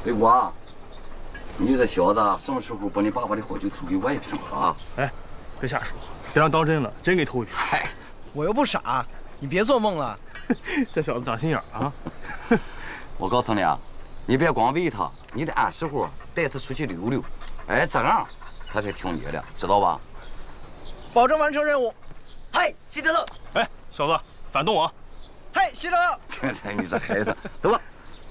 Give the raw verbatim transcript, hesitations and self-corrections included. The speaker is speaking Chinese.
伟国，你这小子什么时候把你爸爸的好酒偷给外甥喝？ 哎，别瞎说，别让当真了，真给偷去。 嗨， 我又不傻，你别做梦了。 这小子长心眼啊！ 我告诉你啊，你别光喂他，你得按时候带他出去溜溜。哎，这样他才听你的，知道吧？ 保证完成任务。嗨，希特勒！ 哎，小子，反动啊！ 嗨，希特勒！ 你这孩子，走吧。